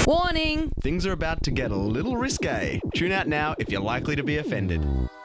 Warning! Things are about to get a little risque. Tune out now if you're likely to be offended.